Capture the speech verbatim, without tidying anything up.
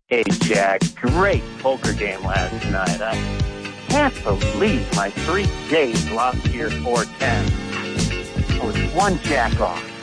Hey, Jack, great poker game last night. I can't believe my three J's lost here four ten. I was one jack off.